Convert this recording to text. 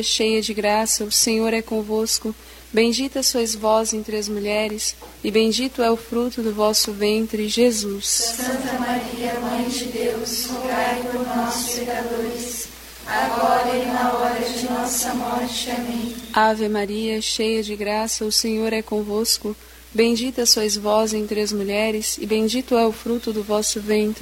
cheia de graça, o Senhor é convosco. Bendita sois vós entre as mulheres, e bendito é o fruto do vosso ventre, Jesus. Santa Maria, Mãe de Deus, rogai por nós, pecadores, agora e na hora de nossa morte. Amém. Ave Maria, cheia de graça, o Senhor é convosco. Bendita sois vós entre as mulheres, e bendito é o fruto do vosso ventre,